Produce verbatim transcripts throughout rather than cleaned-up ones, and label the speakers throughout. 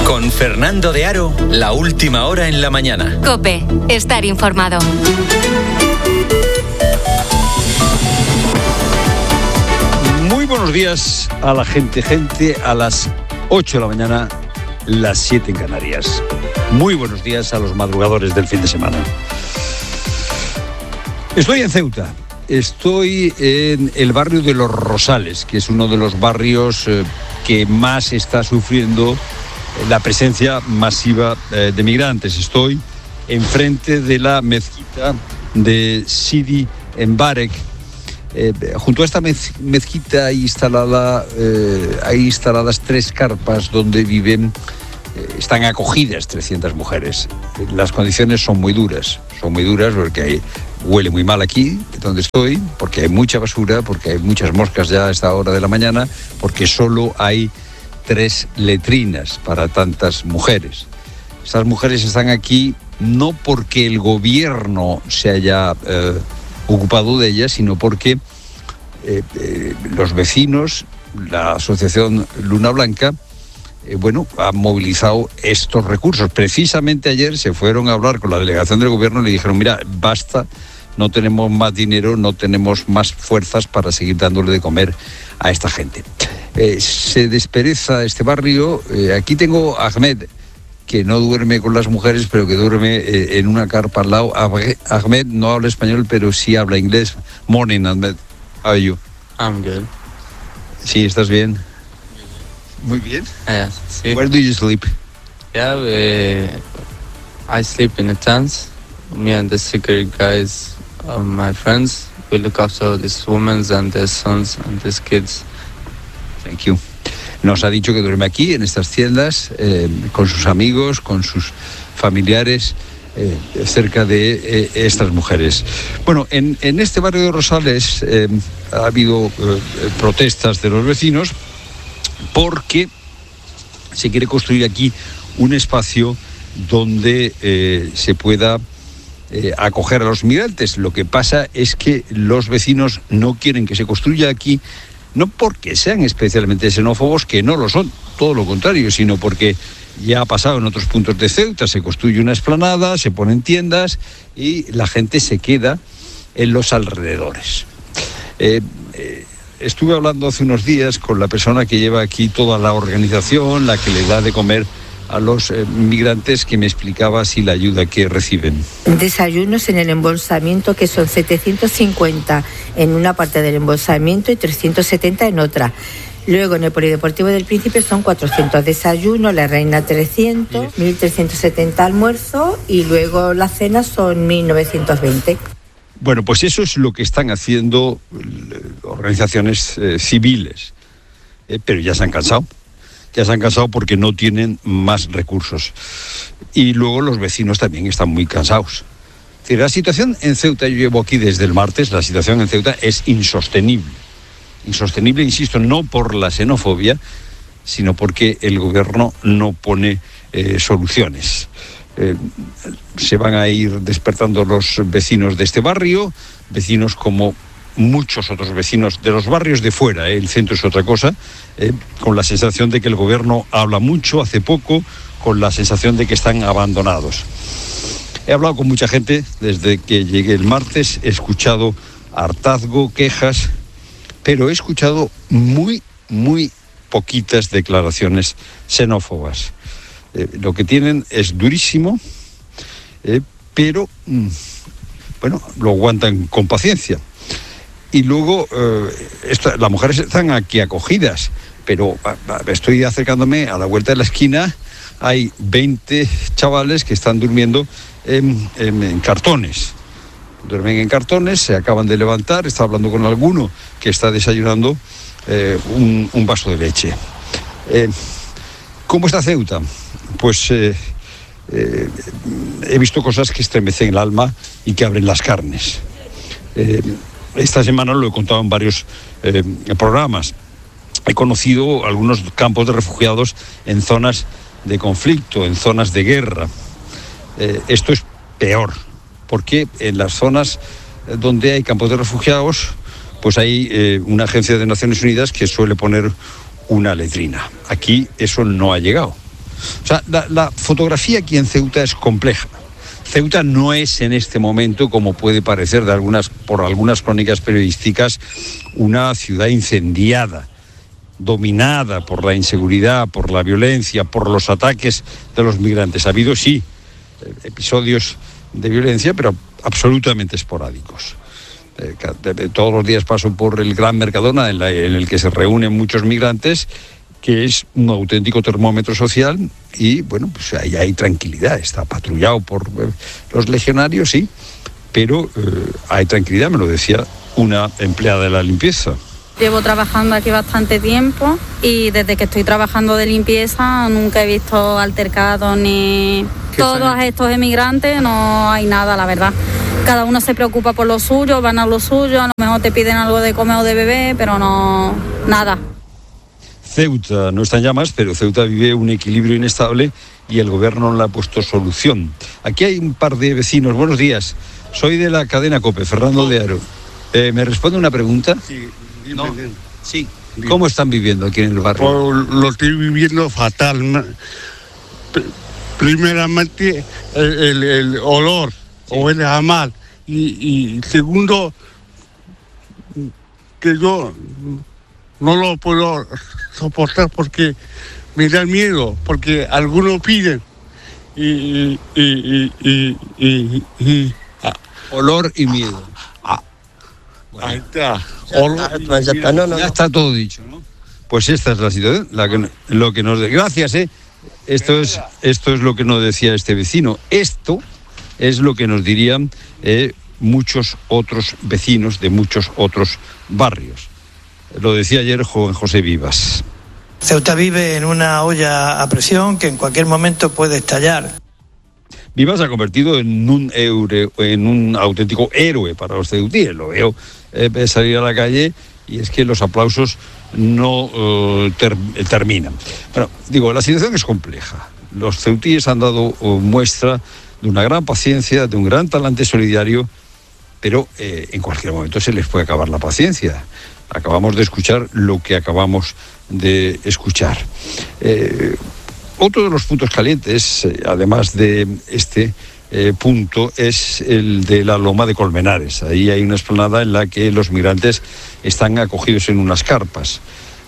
Speaker 1: Con Fernando de Aro, la última hora en la mañana.
Speaker 2: COPE, estar informado.
Speaker 3: Muy buenos días a la gente, gente, a las ocho de la mañana, las siete en Canarias. Muy buenos días a los madrugadores del fin de semana. Estoy en Ceuta, estoy en el barrio de Los Rosales, que es uno de los barrios eh, que más está sufriendo la presencia masiva eh, de migrantes. Estoy enfrente de la mezquita de Sidi Mbarek. Eh, junto a esta mez- mezquita hay, instalada, eh, hay instaladas tres carpas donde viven, eh, están acogidas trescientas mujeres. Las condiciones son muy duras, son muy duras porque hay, huele muy mal aquí, donde estoy, porque hay mucha basura, porque hay muchas moscas ya a esta hora de la mañana, porque solo hay tres letrinas para tantas mujeres. Estas mujeres están aquí no porque el gobierno se haya eh, ocupado de ellas, sino porque eh, eh, los vecinos, la asociación Luna Blanca, eh, bueno, han movilizado estos recursos. Precisamente ayer se fueron a hablar con la delegación del gobierno y le dijeron, mira, basta, no tenemos más dinero, no tenemos más fuerzas para seguir dándole de comer a esta gente. Eh, se despereza este barrio. Eh, aquí tengo a Ahmed, que no duerme con las mujeres, pero que duerme eh, en una carpa al lado. Ahmed no habla español, pero sí habla inglés. Morning, Ahmed. How are you?
Speaker 4: I'm good.
Speaker 3: Sí, ¿estás bien? Muy bien.
Speaker 4: Yeah, sí.
Speaker 3: Where do you sleep?
Speaker 4: Yeah, we, I sleep in the tents. Me and the security guys, uh, my friends, we look after these women and their sons and these kids.
Speaker 3: Thank you. Nos ha dicho que duerme aquí, en estas tiendas, eh, con sus amigos, con sus familiares, eh, cerca de eh, estas mujeres. Bueno, en, en este barrio de Rosales eh, ha habido eh, protestas de los vecinos porque se quiere construir aquí un espacio donde eh, se pueda eh, acoger a los migrantes. Lo que pasa es que los vecinos no quieren que se construya aquí, no porque sean especialmente xenófobos, que no lo son, todo lo contrario, sino porque ya ha pasado en otros puntos de Ceuta, se construye una explanada, se ponen tiendas y la gente se queda en los alrededores. Eh, eh, estuve hablando hace unos días con la persona que lleva aquí toda la organización, la que le da de comer a los eh, migrantes, que me explicaba así la ayuda que reciben.
Speaker 5: Desayunos en el embolsamiento, que son setecientos cincuenta en una parte del embolsamiento y trescientos setenta en otra. Luego en el Polideportivo del Príncipe son cuatrocientos desayunos, la Reina trescientos, mil trescientos setenta almuerzo y luego la cena son mil novecientos veinte.
Speaker 3: Bueno, pues eso es lo que están haciendo eh, organizaciones eh, civiles, eh, pero ya se han cansado. Ya se han cansado porque no tienen más recursos. Y luego los vecinos también están muy cansados. Es decir, la situación en Ceuta, yo llevo aquí desde el martes, la situación en Ceuta es insostenible. Insostenible, insisto, no por la xenofobia, sino porque el gobierno no pone eh, soluciones. Eh, se van a ir despertando los vecinos de este barrio, vecinos como muchos otros vecinos de los barrios de fuera, ¿eh? El centro es otra cosa, ¿eh? Con la sensación de que el gobierno habla mucho, hace poco, con la sensación de que están abandonados. He hablado con mucha gente desde que llegué el martes, he escuchado hartazgo, quejas, pero he escuchado muy, muy poquitas declaraciones xenófobas. Eh, lo que tienen es durísimo, eh, pero, mm, bueno, lo aguantan con paciencia. Y luego, eh, esta, las mujeres están aquí acogidas, pero a, a, estoy acercándome a la vuelta de la esquina, hay veinte chavales que están durmiendo en, en, en cartones. Duermen en cartones, se acaban de levantar, está hablando con alguno que está desayunando eh, un, un vaso de leche. Eh, ¿Cómo está Ceuta? Pues eh, eh, he visto cosas que estremecen el alma y que abren las carnes. Eh, esta semana lo he contado en varios eh, programas. He conocido algunos campos de refugiados en zonas de conflicto, en zonas de guerra. Eh, esto es peor, porque en las zonas donde hay campos de refugiados, pues hay eh, una agencia de Naciones Unidas que suele poner una letrina. Aquí eso no ha llegado. O sea, la, la fotografía aquí en Ceuta es compleja. Ceuta no es en este momento, como puede parecer de algunas, por algunas crónicas periodísticas, una ciudad incendiada, dominada por la inseguridad, por la violencia, por los ataques de los migrantes. Ha habido, sí, episodios de violencia, pero absolutamente esporádicos. Eh, todos los días paso por el Gran Mercadona, en, la, en el que se reúnen muchos migrantes, que es un auténtico termómetro social, y bueno, pues ahí hay tranquilidad. Está patrullado por eh, los legionarios, sí, pero eh, hay tranquilidad, me lo decía una empleada de la limpieza.
Speaker 6: Llevo trabajando aquí bastante tiempo y desde que estoy trabajando de limpieza nunca he visto altercados ni todos estos emigrantes, no hay nada, la verdad. Cada uno se preocupa por lo suyo, van a lo suyo, a lo mejor te piden algo de comer o de beber, pero no, nada.
Speaker 3: Ceuta no está en llamas, pero Ceuta vive un equilibrio inestable y el gobierno no le ha puesto solución. Aquí hay un par de vecinos. Buenos días, soy de la cadena COPE, Fernando de Aro. Eh, ¿Me responde una pregunta?
Speaker 7: Sí.
Speaker 3: No. Sí. ¿Cómo están viviendo aquí en el barrio?
Speaker 7: Pues lo estoy viviendo fatal. Primeramente, el, el, el olor, sí. Huele a mal. Y, y segundo, que yo no lo puedo soportar porque me da miedo, porque algunos piden. Y, y, y, y, y, y, y
Speaker 3: ah. Olor y miedo.
Speaker 7: Ah. Bueno. Ahí está.
Speaker 3: Ya está, no, no, ya está todo dicho, ¿no? Pues esta es la situación, la que, lo que nos... Gracias, ¿eh? Esto es, esto es lo que nos decía este vecino. Esto es lo que nos dirían eh, muchos otros vecinos de muchos otros barrios. Lo decía ayer joven José Vivas.
Speaker 8: Ceuta vive en una olla a presión que en cualquier momento puede estallar.
Speaker 3: Vivas se ha convertido en un, eure, en un auténtico héroe para los ceutíes. Lo veo eh, salir a la calle y es que los aplausos no eh, ter, terminan. Bueno, digo, la situación es compleja. Los ceutíes han dado uh, muestra de una gran paciencia, de un gran talante solidario, pero eh, en cualquier momento se les puede acabar la paciencia. Acabamos de escuchar lo que acabamos de escuchar. Eh, Otro de los puntos calientes, además de este eh, punto, es el de la Loma de Colmenares. Ahí hay una explanada en la que los migrantes están acogidos en unas carpas.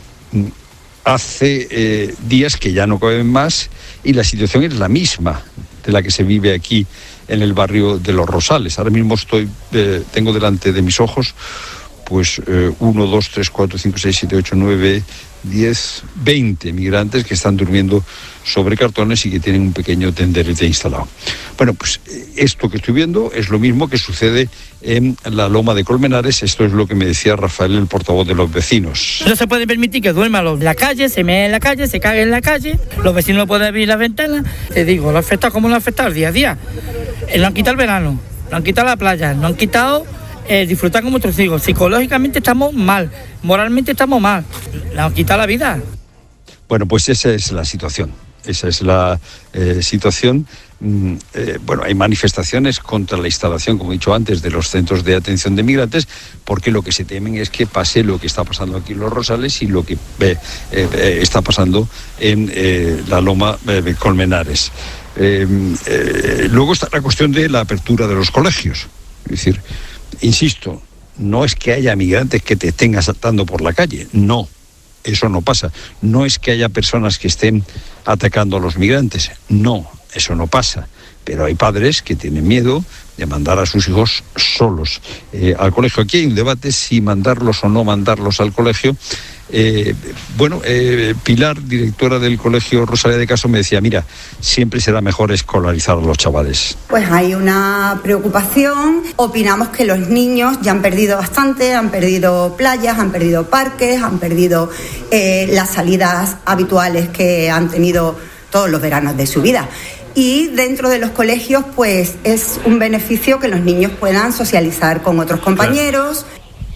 Speaker 3: Hace eh, días que ya no caben más y la situación es la misma de la que se vive aquí en el barrio de Los Rosales. Ahora mismo estoy, eh, tengo delante de mis ojos pues eh, uno, dos, tres, cuatro, cinco, seis, siete, ocho, nueve, diez, veinte migrantes que están durmiendo sobre cartones y que tienen un pequeño tenderete instalado. Bueno, pues esto que estoy viendo es lo mismo que sucede en la Loma de Colmenares. Esto es lo que me decía Rafael, el portavoz de los vecinos.
Speaker 9: No se puede permitir que duerman en la calle, se mee en la calle, se cague en la calle, los vecinos no pueden abrir las ventanas. Te digo, lo ha afectado como lo ha afectado el día a día. Lo han quitado el verano, lo han quitado la playa, lo han quitado eh, disfrutar como otros hijos. Psicológicamente estamos mal, moralmente estamos mal, le han quitado la vida.
Speaker 3: Bueno, pues esa es la situación. Esa es la eh, situación. Mm, eh, bueno, hay manifestaciones contra la instalación, como he dicho antes, de los centros de atención de migrantes, porque lo que se temen es que pase lo que está pasando aquí en Los Rosales y lo que eh, eh, está pasando en eh, la Loma de Colmenares. Eh, eh, luego está la cuestión de la apertura de los colegios. Es decir, insisto, no es que haya migrantes que te estén asaltando por la calle, no. Eso no pasa. No es que haya personas que estén atacando a los migrantes. No, eso no pasa. Pero hay padres que tienen miedo de mandar a sus hijos solos eh, al colegio. Aquí hay un debate si mandarlos o no mandarlos al colegio. Eh, bueno, eh, Pilar, directora del Colegio Rosalía de Castro, me decía, mira, siempre será mejor escolarizar a los chavales.
Speaker 10: Pues hay una preocupación. Opinamos que los niños ya han perdido bastante, han perdido playas, han perdido parques, han perdido eh, las salidas habituales que han tenido todos los veranos de su vida. Y dentro de los colegios, pues es un beneficio que los niños puedan socializar con otros compañeros. Claro.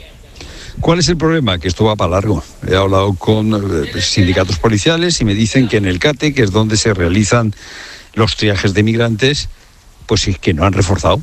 Speaker 3: ¿Cuál es el problema? Que esto va para largo. He hablado con eh, sindicatos policiales y me dicen que en el CATE, que es donde se realizan los triajes de migrantes, pues es que no han reforzado.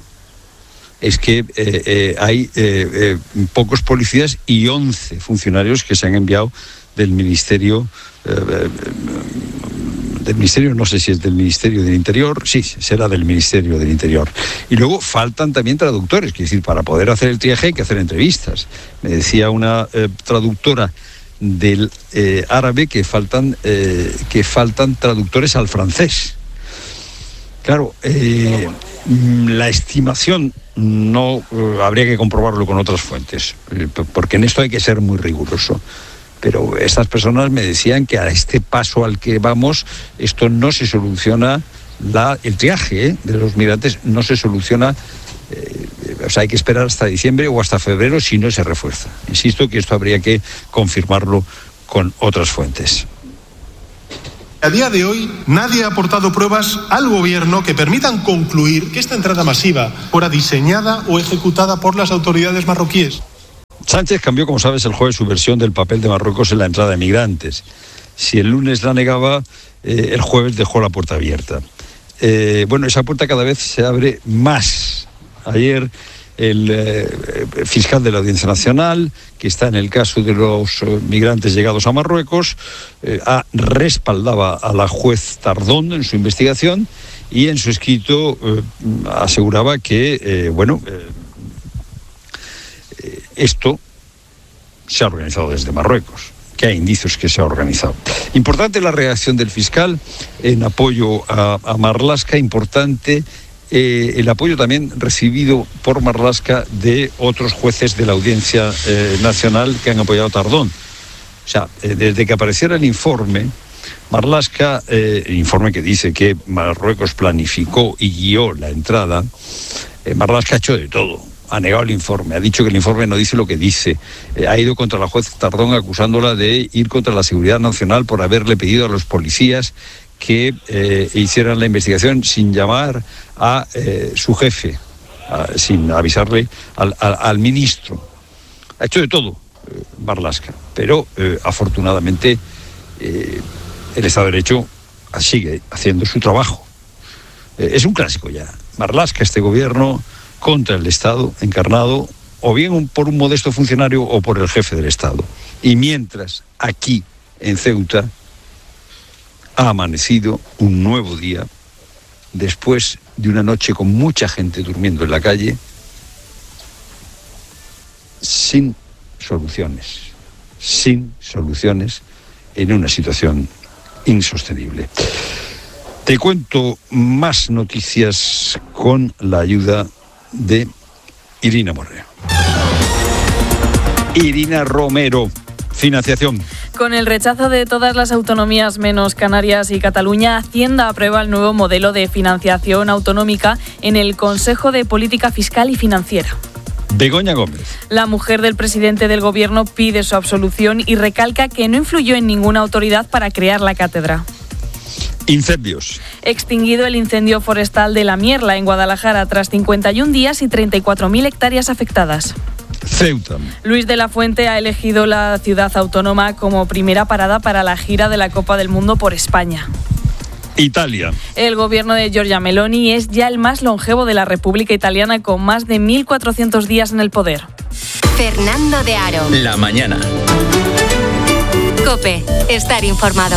Speaker 3: Es que eh, eh, hay eh, eh, pocos policías y once funcionarios que se han enviado del Ministerio eh, del Ministerio, no sé si es del Ministerio del Interior, sí, será del Ministerio del Interior. Y luego faltan también traductores, que es decir, para poder hacer el triaje hay que hacer entrevistas. Me decía una eh, traductora del eh, árabe que faltan, eh, que faltan traductores al francés. Claro, eh, la estimación no eh, habría que comprobarlo con otras fuentes, eh, porque en esto hay que ser muy riguroso. Pero estas personas me decían que a este paso al que vamos, esto no se soluciona, la, el triaje ¿eh? de los migrantes no se soluciona, eh, o sea, hay que esperar hasta diciembre o hasta febrero si no se refuerza. Insisto que esto habría que confirmarlo con otras fuentes.
Speaker 11: A día de hoy, nadie ha aportado pruebas al gobierno que permitan concluir que esta entrada masiva fuera diseñada o ejecutada por las autoridades marroquíes.
Speaker 3: Sánchez cambió, como sabes, el jueves su versión del papel de Marruecos en la entrada de migrantes. Si el lunes la negaba, eh, el jueves dejó la puerta abierta. Eh, bueno, esa puerta cada vez se abre más. Ayer el eh, fiscal de la Audiencia Nacional, que está en el caso de los eh, migrantes llegados a Marruecos, eh, a, respaldaba a la juez Tardón en su investigación y en su escrito eh, aseguraba que, eh, bueno, eh, eh, esto se ha organizado desde Marruecos, que hay indicios que se ha organizado. Importante la reacción del fiscal en apoyo a, a Marlaska, importante Eh, el apoyo también recibido por Marlaska de otros jueces de la Audiencia eh, Nacional que han apoyado a Tardón. O sea, eh, desde que apareciera el informe, Marlaska, eh, el informe que dice que Marruecos planificó y guió la entrada, eh, Marlaska ha hecho de todo. Ha negado el informe, ha dicho que el informe no dice lo que dice, eh, ha ido contra la juez Tardón acusándola de ir contra la seguridad nacional por haberle pedido a los policías que eh, hicieran la investigación sin llamar a eh, su jefe, a, sin avisarle al, al, al ministro. Ha hecho de todo eh, Marlaska, pero eh, afortunadamente eh, el Estado de Derecho sigue haciendo su trabajo. Eh, es un clásico ya. Marlaska, este gobierno, contra el Estado encarnado, o bien un, por un modesto funcionario o por el jefe del Estado. Y mientras aquí, en Ceuta, ha amanecido un nuevo día después de una noche con mucha gente durmiendo en la calle sin soluciones, sin soluciones en una situación insostenible. Te cuento más noticias con la ayuda de Irina Moreno. Irina Romero, financiación.
Speaker 12: Con el rechazo de todas las autonomías menos Canarias y Cataluña, Hacienda aprueba el nuevo modelo de financiación autonómica en el Consejo de Política Fiscal y Financiera.
Speaker 3: Begoña Gómez.
Speaker 12: La mujer del presidente del Gobierno pide su absolución y recalca que no influyó en ninguna autoridad para crear la cátedra.
Speaker 3: Incendios.
Speaker 12: Extinguido el incendio forestal de La Mierla en Guadalajara tras cincuenta y un días y treinta y cuatro mil hectáreas afectadas.
Speaker 3: Ceuta.
Speaker 12: Luis de la Fuente ha elegido la ciudad autónoma como primera parada para la gira de la Copa del Mundo por España.
Speaker 3: Italia.
Speaker 12: El gobierno de Giorgia Meloni es ya el más longevo de la República Italiana, con más de mil cuatrocientos días en el poder.
Speaker 2: Fernando de Aro.
Speaker 1: La mañana.
Speaker 2: COPE. Estar informado.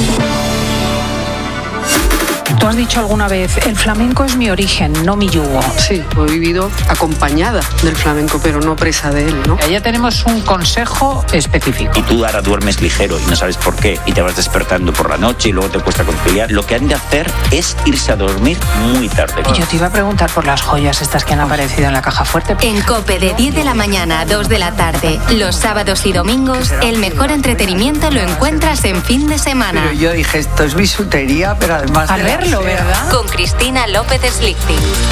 Speaker 13: Tú has dicho alguna vez, el flamenco es mi origen, no mi yugo.
Speaker 14: Sí, he vivido acompañada del flamenco, pero no presa de él, ¿no?
Speaker 13: Ya tenemos un consejo específico.
Speaker 15: Y tú ahora duermes ligero y no sabes por qué, y te vas despertando por la noche y luego te cuesta conciliar. Lo que han de hacer es irse a dormir muy tarde.
Speaker 13: Y yo te iba a preguntar por las joyas estas que han aparecido en la caja fuerte.
Speaker 2: En COPE, de diez de la mañana a dos de la tarde, los sábados y domingos, el mejor entretenimiento lo encuentras en fin de semana.
Speaker 16: Pero yo dije, esto es bisutería, pero además...
Speaker 13: A verlo, ¿verdad?
Speaker 2: Con Cristina López Slichting.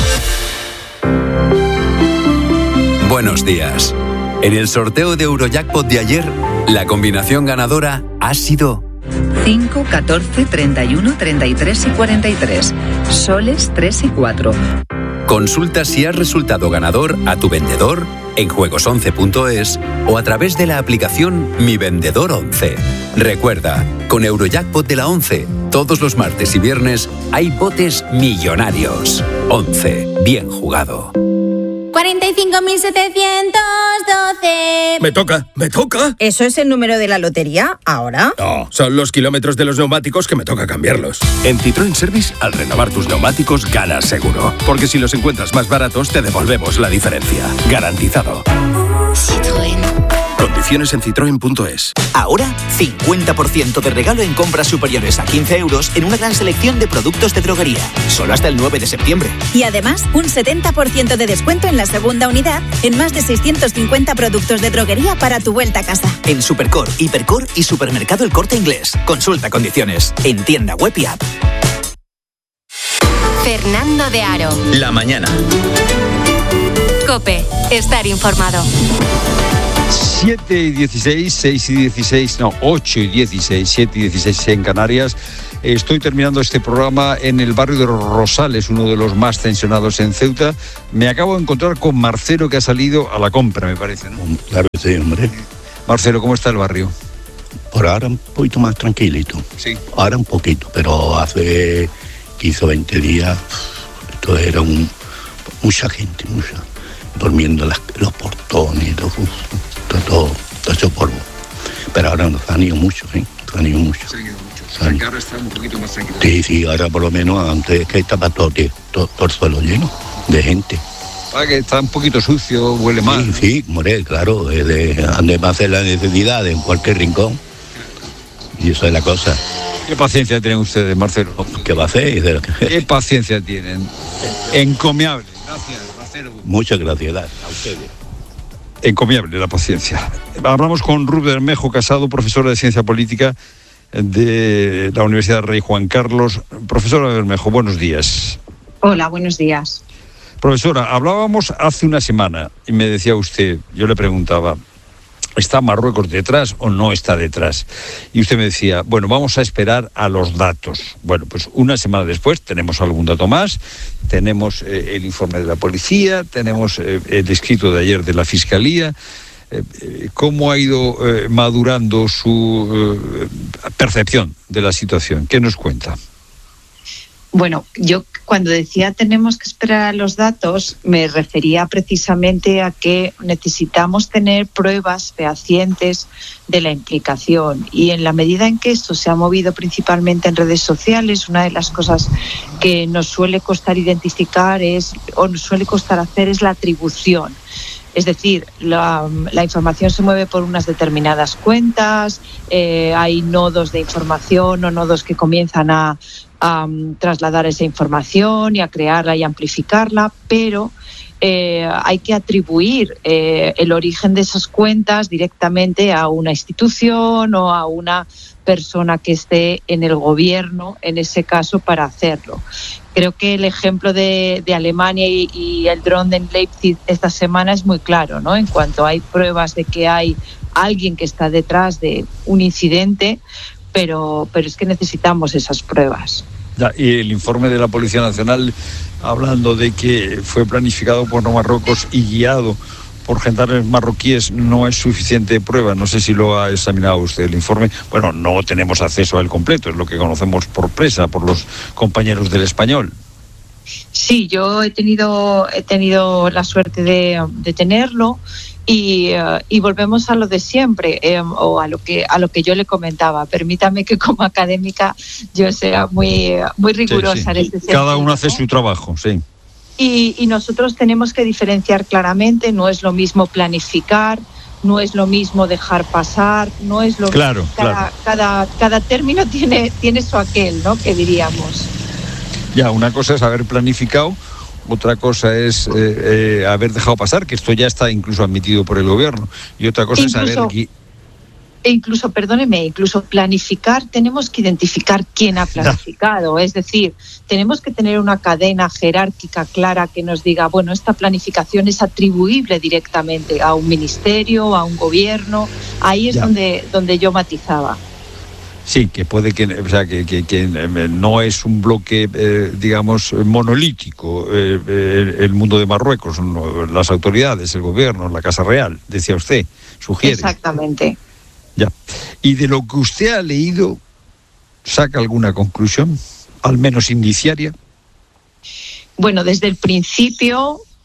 Speaker 17: Buenos días. En el sorteo de Eurojackpot de ayer, la combinación ganadora ha sido
Speaker 18: cinco, catorce, treinta y uno, treinta y tres y cuarenta y tres. Soles tres y cuatro.
Speaker 17: Consulta si has resultado ganador a tu vendedor en juegos once punto es o a través de la aplicación Mi Vendedor once. Recuerda, con Eurojackpot de la once, todos los martes y viernes hay botes millonarios. once. Bien jugado.
Speaker 19: cuarenta y cinco mil setecientos doce.
Speaker 20: Me toca, me toca.
Speaker 19: ¿Eso es el número de la lotería ahora?
Speaker 20: No, son los kilómetros de los neumáticos que me toca cambiarlos.
Speaker 21: En Citroën Service, al renovar tus neumáticos, ganas seguro. Porque si los encuentras más baratos, te devolvemos la diferencia. Garantizado.
Speaker 22: Citroën.
Speaker 21: Condiciones en citroen punto es.
Speaker 23: Ahora, cincuenta por ciento de regalo en compras superiores a quince euros en una gran selección de productos de droguería. Solo hasta el nueve de septiembre.
Speaker 22: Y además, un setenta por ciento de descuento en la segunda unidad en más de seiscientos cincuenta productos de droguería para tu vuelta a casa.
Speaker 23: En Supercor, Hipercor y Supermercado El Corte Inglés. Consulta condiciones en tienda web y app.
Speaker 2: Fernando de Aro.
Speaker 1: La mañana.
Speaker 2: COPE. Estar informado.
Speaker 3: siete y dieciséis, seis y dieciséis, no, ocho y dieciséis, siete y dieciséis en Canarias. Estoy terminando este programa en el barrio de Rosales, uno de los más tensionados en Ceuta. Me acabo de encontrar con Marcelo, que ha salido a la compra, me parece, ¿no?
Speaker 24: Claro que sí, hombre.
Speaker 3: Marcelo, ¿cómo está el barrio?
Speaker 24: Por ahora un poquito más tranquilito.
Speaker 3: Sí.
Speaker 24: Ahora un poquito, pero hace quince o veinte días esto era un, mucha gente, mucha, durmiendo en las, los portones, todo, todo, todo, todo ese polvo. Pero ahora nos han ido mucho, ¿eh? Nos han ido mucho.
Speaker 3: Se han ido mucho. O sea, que ahora está un poquito más tranquilo.
Speaker 24: Sí, sí, ahora por lo menos antes que estaba todo, todo, todo el suelo lleno de gente.
Speaker 3: Ah, que está un poquito sucio, huele mal.
Speaker 24: Sí,
Speaker 3: ¿no?
Speaker 24: sí, more, claro, de donde va a hacer la necesidad, en cualquier rincón. Y eso es la cosa.
Speaker 3: ¿Qué paciencia tienen ustedes, Marcelo?
Speaker 24: ¿Qué va a hacer?
Speaker 3: ¿Qué paciencia tienen? Encomiable. Gracias, Marcelo.
Speaker 24: Muchas gracias a ustedes.
Speaker 3: Encomiable la paciencia. Hablamos con Ruth Bermejo Casado, profesora de Ciencia Política de la Universidad Rey Juan Carlos. Profesora Bermejo, buenos días.
Speaker 25: Hola, buenos días.
Speaker 3: Profesora, hablábamos hace una semana y me decía usted, yo le preguntaba, ¿está Marruecos detrás o no está detrás? Y usted me decía, bueno, vamos a esperar a los datos. Bueno, pues una semana después tenemos algún dato más, tenemos eh, el informe de la policía, tenemos eh, el escrito de ayer de la Fiscalía. Eh, ¿Cómo ha ido eh, madurando su eh, percepción de la situación? ¿Qué nos cuenta?
Speaker 25: Bueno, yo cuando decía tenemos que esperar a los datos, me refería precisamente a que necesitamos tener pruebas fehacientes de la implicación. Y en la medida en que esto se ha movido principalmente en redes sociales, una de las cosas que nos suele costar identificar es, o nos suele costar hacer, es la atribución. Es decir, la, la información se mueve por unas determinadas cuentas, eh, hay nodos de información o nodos que comienzan a, a um, trasladar esa información y a crearla y amplificarla, pero eh, hay que atribuir eh, el origen de esas cuentas directamente a una institución o a una persona que esté en el gobierno, en ese caso, para hacerlo. Creo que el ejemplo de, de Alemania y, y el dron de Leipzig esta semana es muy claro, ¿no? En cuanto hay pruebas de que hay alguien que está detrás de un incidente, pero, pero es que necesitamos esas pruebas.
Speaker 3: Ya, y el informe de la Policía Nacional, hablando de que fue planificado por Marruecos y guiado por gendarmes marroquíes, no es suficiente prueba. No sé si lo ha examinado usted el informe. Bueno, no tenemos acceso al completo, es lo que conocemos por presa, por los compañeros del Español.
Speaker 25: Sí, yo he tenido he tenido la suerte de, de tenerlo y, uh, y volvemos a lo de siempre, eh, o a lo que a lo que yo le comentaba. Permítame que como académica yo sea muy muy rigurosa, sí, sí, en este sentido.
Speaker 3: Cada uno hace su trabajo, sí.
Speaker 25: Y, y nosotros tenemos que diferenciar claramente, no es lo mismo planificar, no es lo mismo dejar pasar, no es lo
Speaker 3: claro,
Speaker 25: mismo. Cada,
Speaker 3: claro.
Speaker 25: cada, cada término tiene, tiene su aquel, ¿no? Que diríamos.
Speaker 3: Ya, una cosa es haber planificado, otra cosa es eh, eh, haber dejado pasar, que esto ya está incluso admitido por el gobierno, y otra cosa incluso, es haber...
Speaker 25: E incluso, perdóneme, incluso planificar, tenemos que identificar quién ha planificado. Es decir, tenemos que tener una cadena jerárquica clara que nos diga, bueno, esta planificación es atribuible directamente a un ministerio, a un gobierno. Ahí es donde, donde yo matizaba.
Speaker 3: Sí, que puede que, o sea, que, que, que no es un bloque, eh, digamos, monolítico, eh, eh, el mundo de Marruecos, no, las autoridades, el gobierno, la Casa Real, decía usted, sugiere.
Speaker 25: Exactamente.
Speaker 3: Ya. ¿Y de lo que usted ha leído, saca alguna conclusión, al menos indiciaria?
Speaker 25: Bueno, desde el principio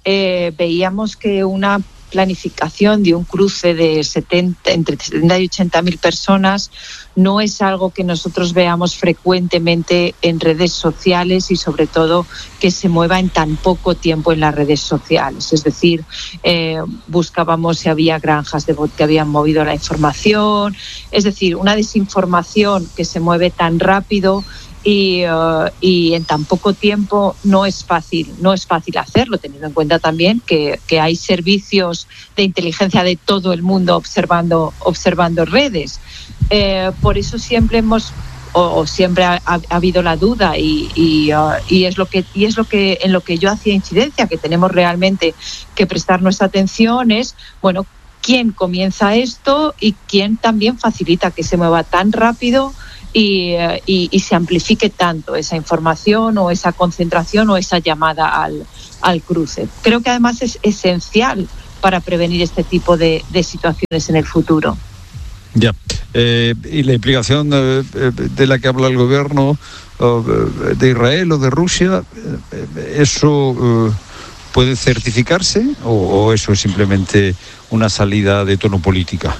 Speaker 25: eh, veíamos que una planificación de un cruce de setenta, entre setenta y ochenta mil personas no es algo que nosotros veamos frecuentemente en redes sociales y sobre todo que se mueva en tan poco tiempo en las redes sociales. Es decir, eh, buscábamos si había granjas de bot que habían movido la información, es decir, una desinformación que se mueve tan rápido y, uh, y en tan poco tiempo no es fácil, no es fácil hacerlo, teniendo en cuenta también que, que hay servicios de inteligencia de todo el mundo observando, observando redes. Eh, por eso siempre hemos o, o siempre ha, ha, ha habido la duda y, y, uh, y es lo que y es lo que en lo que yo hacía incidencia, que tenemos realmente que prestar nuestra atención es, bueno, quién comienza esto y quién también facilita que se mueva tan rápido Y, y, y se amplifique tanto esa información o esa concentración o esa llamada al, al cruce. Creo que además es esencial para prevenir este tipo de, de situaciones en el futuro.
Speaker 3: Ya, eh, y la implicación eh, de la que habla el gobierno eh, de Israel o de Rusia, eh, ¿eso eh, puede certificarse o, o eso es simplemente una salida de tono política?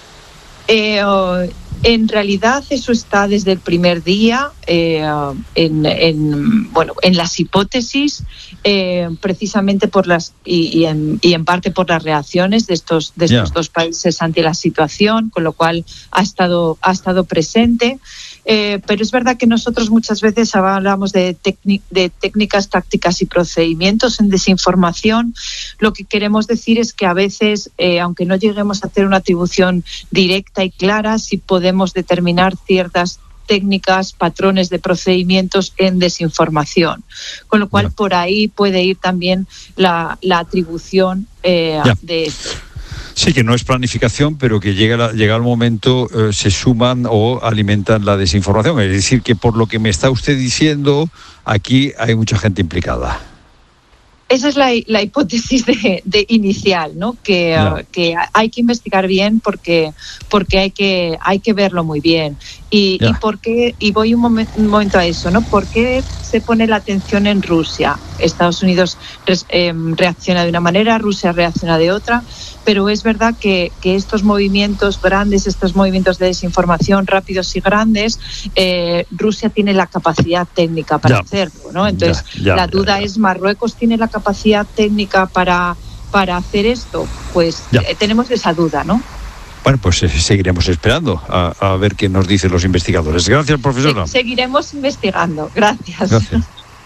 Speaker 25: Eh, oh, En realidad eso está desde el primer día eh, en, en, bueno, en las hipótesis, eh, precisamente por las y, y, en, y en parte por las reacciones de estos, de estos yeah. dos países ante la situación, con lo cual ha estado, ha estado presente. Eh, pero es verdad que nosotros muchas veces hablamos de, tecni- de técnicas, tácticas y procedimientos en desinformación. Lo que queremos decir es que a veces, eh, aunque no lleguemos a hacer una atribución directa y clara, sí podemos determinar ciertas técnicas, patrones de procedimientos en desinformación. Con lo cual, yeah. por ahí puede ir también la, la atribución eh, yeah. de esto.
Speaker 3: Sí, que no es planificación, pero que llega, llega el momento, eh, se suman o alimentan la desinformación. Es decir, que por lo que me está usted diciendo, aquí hay mucha gente implicada.
Speaker 25: Esa es la, la hipótesis de, de inicial, ¿no? Que, no. uh, que hay que investigar bien porque, porque hay que, hay que verlo muy bien. Y, y, por qué, y voy un, momen, un momento a eso, ¿no? ¿Por qué se pone la atención en Rusia? Estados Unidos res, eh, reacciona de una manera, Rusia reacciona de otra, pero es verdad que, que estos movimientos grandes, estos movimientos de desinformación rápidos y grandes, eh, Rusia tiene la capacidad técnica para ya. hacerlo, ¿no? Entonces, ya, ya, la duda ya, ya. es, ¿Marruecos tiene la capacidad técnica para, para hacer esto? Pues eh, tenemos esa duda, ¿no?
Speaker 3: Bueno, pues eh, seguiremos esperando a, a ver qué nos dicen los investigadores. Gracias, profesora.
Speaker 25: Se, seguiremos investigando. Gracias.
Speaker 3: Gracias.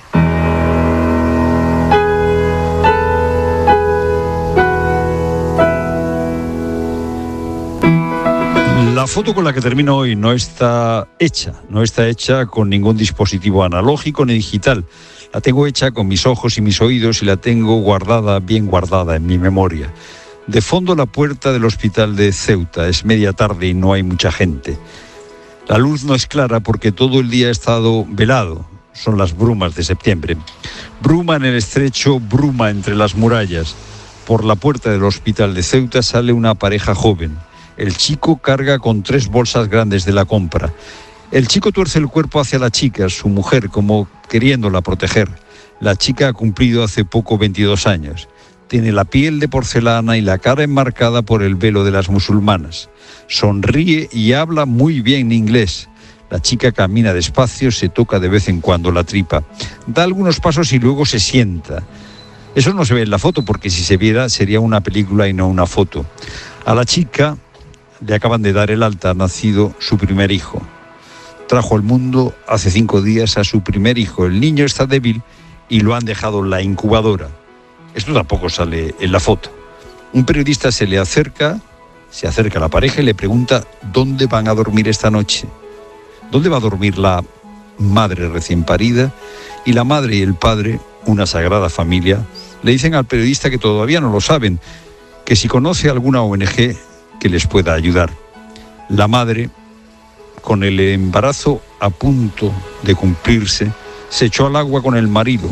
Speaker 3: La foto con la que termino hoy no está hecha, no está hecha con ningún dispositivo analógico ni digital. La tengo hecha con mis ojos y mis oídos y la tengo guardada, bien guardada en mi memoria. De fondo la puerta del hospital de Ceuta, es media tarde y no hay mucha gente. La luz no es clara porque todo el día ha estado velado, son las brumas de septiembre. Bruma en el estrecho, bruma entre las murallas. Por la puerta del hospital de Ceuta sale una pareja joven. El chico carga con tres bolsas grandes de la compra. El chico tuerce el cuerpo hacia la chica, su mujer, como queriéndola proteger. La chica ha cumplido hace poco veintidós años. Tiene la piel de porcelana y la cara enmarcada por el velo de las musulmanas. Sonríe y habla muy bien inglés. La chica camina despacio, se toca de vez en cuando la tripa. Da algunos pasos y luego se sienta. Eso no se ve en la foto porque si se viera sería una película y no una foto. A la chica le acaban de dar el alta, ha nacido su primer hijo. Trajo al mundo hace cinco días a su primer hijo. El niño está débil y lo han dejado en la incubadora. Esto tampoco sale en la foto. Un periodista se le acerca, se acerca a la pareja y le pregunta dónde van a dormir esta noche. ¿Dónde va a dormir la madre recién parida? Y la madre y el padre, una sagrada familia, le dicen al periodista que todavía no lo saben, que si conoce alguna O N G que les pueda ayudar. La madre, con el embarazo a punto de cumplirse, se echó al agua con el marido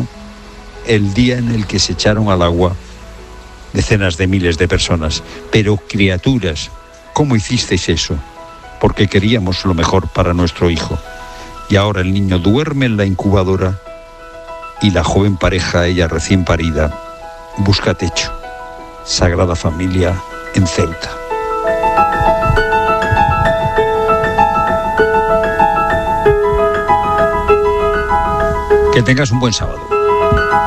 Speaker 3: el día en el que se echaron al agua decenas de miles de personas. Pero criaturas, ¿cómo hicisteis eso? Porque queríamos lo mejor para nuestro hijo. Y ahora el niño duerme en la incubadora y la joven pareja, ella recién parida, busca techo. Sagrada Familia en Ceuta. Que tengas un buen sábado.